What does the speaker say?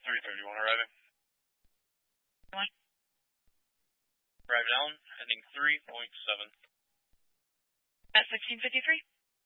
331 arriving. What? Arrive down, heading 3.7. At 1653?